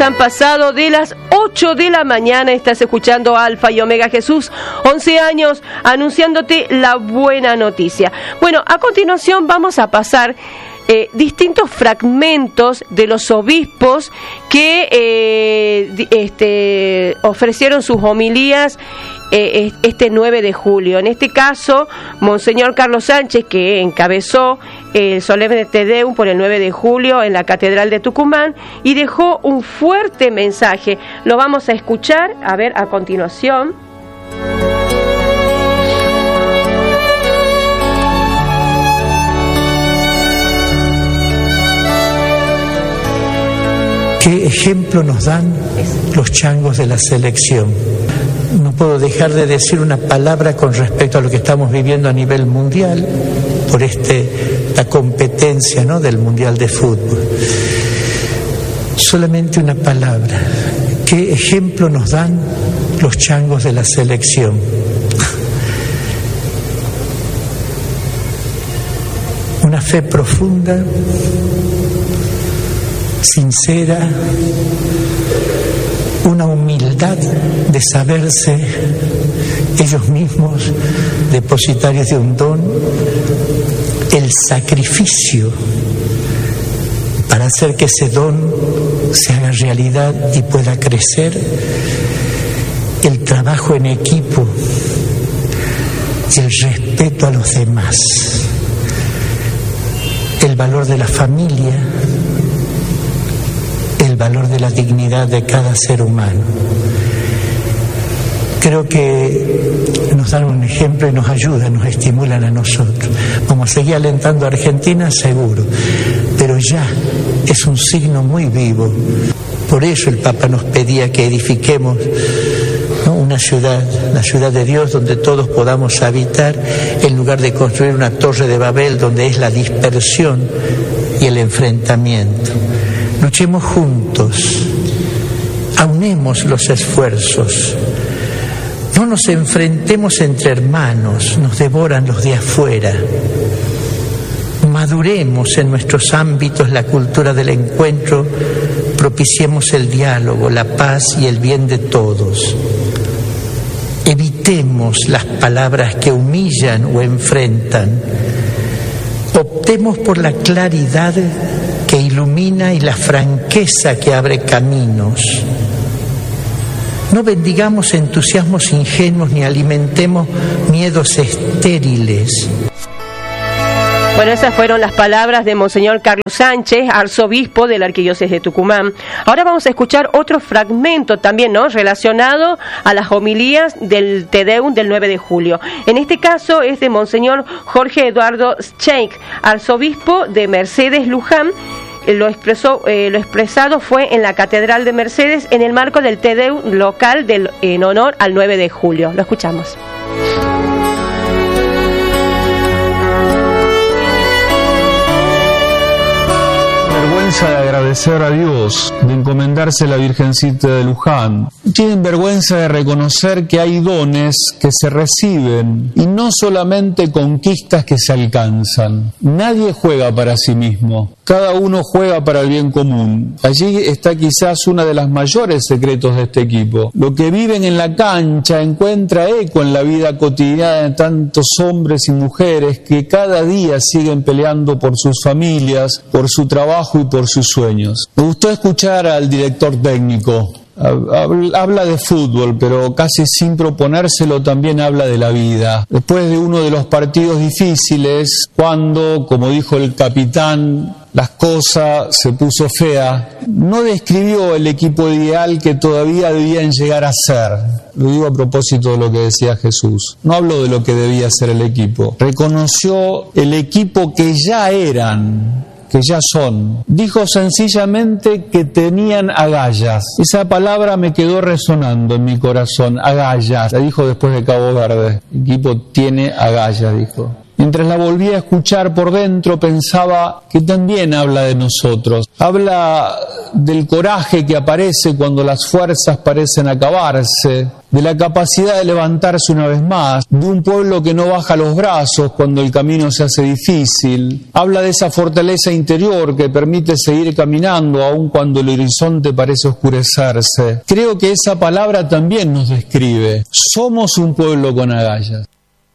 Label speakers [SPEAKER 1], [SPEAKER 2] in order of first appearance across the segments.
[SPEAKER 1] han pasado de las 8 de la mañana. Estás escuchando Alfa y Omega Jesús, 11 años, anunciándote la buena noticia. Bueno, a continuación vamos a pasar distintos fragmentos de los obispos que ofrecieron sus homilías este 9 de julio. En este caso, Monseñor Carlos Sánchez, que encabezó el solemne Te Deum por el 9 de julio en la Catedral de Tucumán y dejó un fuerte mensaje. Lo vamos a escuchar, a ver, a continuación.
[SPEAKER 2] ¿Qué ejemplo nos dan los changos de la selección? No puedo dejar de decir una palabra con respecto a lo que estamos viviendo a nivel mundial por la competencia, ¿no?, del Mundial de Fútbol. Solamente una palabra. ¿Qué ejemplo nos dan los changos de la selección? Una fe profunda, sincera, una humildad de saberse ellos mismos depositarios de un don, el sacrificio para hacer que ese don se haga realidad y pueda crecer, el trabajo en equipo y el respeto a los demás, el valor de la familia, el valor de la dignidad de cada ser humano. Creo que nos dan un ejemplo y nos ayudan, nos estimulan a nosotros. Vamos a seguir alentando a Argentina, seguro, pero ya es un signo muy vivo. Por eso el Papa nos pedía que edifiquemos, ¿no?, una ciudad, la ciudad de Dios, donde todos podamos habitar, en lugar de construir una torre de Babel donde es la dispersión y el enfrentamiento. Luchemos juntos, aunemos los esfuerzos, no nos enfrentemos entre hermanos, nos devoran los de afuera. Maduremos en nuestros ámbitos la cultura del encuentro, propiciemos el diálogo, la paz y el bien de todos. Evitemos las palabras que humillan o enfrentan. Optemos por la claridad que ilumina y la franqueza que abre caminos. No bendigamos entusiasmos ingenuos ni alimentemos miedos estériles.
[SPEAKER 1] Bueno, esas fueron las palabras de Monseñor Carlos Sánchez, arzobispo de la Arquidiócesis de Tucumán. Ahora vamos a escuchar otro fragmento también, ¿no?, relacionado a las homilías del Te Deum del 9 de julio. En este caso es de Monseñor Jorge Eduardo Scheik, arzobispo de Mercedes, Luján. Lo expresado fue en la Catedral de Mercedes en el marco del Te Deum local en honor al 9 de julio. Lo escuchamos.
[SPEAKER 3] Vergüenza de agradecer a Dios, de encomendarse a la Virgencita de Luján. Tienen vergüenza de reconocer que hay dones que se reciben y no solamente conquistas que se alcanzan. Nadie juega para sí mismo, cada uno juega para el bien común. Allí está quizás uno de los mayores secretos de este equipo. Lo que viven en la cancha encuentra eco en la vida cotidiana de tantos hombres y mujeres que cada día siguen peleando por sus familias, por su trabajo y por sus sueños. Me gustó escuchar al director técnico. Habla de fútbol, pero casi sin proponérselo también habla de la vida. Después de uno de los partidos difíciles, cuando, como dijo el capitán, las cosas se puso fea, no describió el equipo ideal que todavía debían llegar a ser. Lo digo a propósito de lo que decía Jesús. No habló de lo que debía ser el equipo. Reconoció el equipo que ya eran, que ya son. Dijo sencillamente que tenían agallas. Esa palabra me quedó resonando en mi corazón, agallas. La dijo después de Cabo Verde. El equipo tiene agallas, dijo. Mientras la volví a escuchar por dentro, pensaba que también habla de nosotros. Habla del coraje que aparece cuando las fuerzas parecen acabarse, de la capacidad de levantarse una vez más, de un pueblo que no baja los brazos cuando el camino se hace difícil. Habla de esa fortaleza interior que permite seguir caminando aun cuando el horizonte parece oscurecerse. Creo que esa palabra también nos describe. Somos un pueblo con agallas.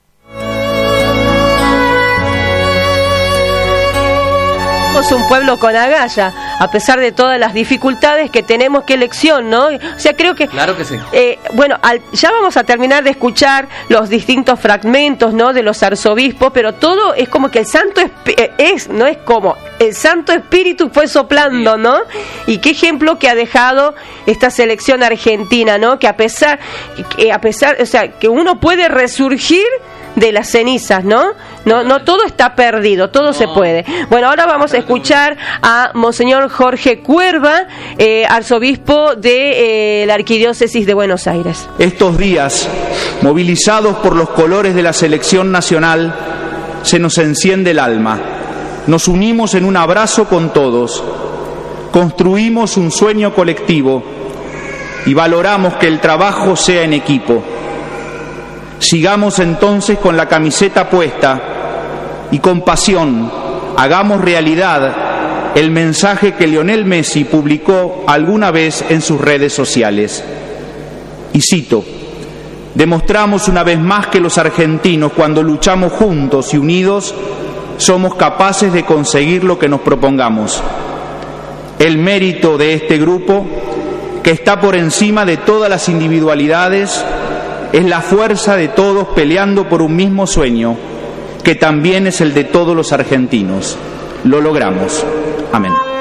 [SPEAKER 1] Somos un pueblo con agallas, a pesar de todas las dificultades que tenemos. Qué lección, ¿no? O sea, creo que...
[SPEAKER 4] Claro que sí.
[SPEAKER 1] Ya vamos a terminar de escuchar los distintos fragmentos, ¿no?, de los arzobispos, pero todo es como que el Santo el Santo Espíritu fue soplando, ¿no? Y qué ejemplo que ha dejado esta selección argentina, ¿no? Que a pesar, o sea, que uno puede resurgir de las cenizas, ¿no? No todo está perdido, todo se puede. Bueno, ahora vamos a escuchar a Monseñor Jorge Cuerva, arzobispo de la Arquidiócesis de Buenos Aires.
[SPEAKER 5] Estos días, movilizados por los colores de la selección nacional, se nos enciende el alma. Nos unimos en un abrazo con todos, construimos un sueño colectivo y valoramos que el trabajo sea en equipo. Sigamos entonces con la camiseta puesta y con pasión hagamos realidad el mensaje que Lionel Messi publicó alguna vez en sus redes sociales. Y cito: demostramos una vez más que los argentinos, cuando luchamos juntos y unidos, somos capaces de conseguir lo que nos propongamos. El mérito de este grupo, que está por encima de todas las individualidades, es la fuerza de todos peleando por un mismo sueño, que también es el de todos los argentinos. Lo logramos. Amén.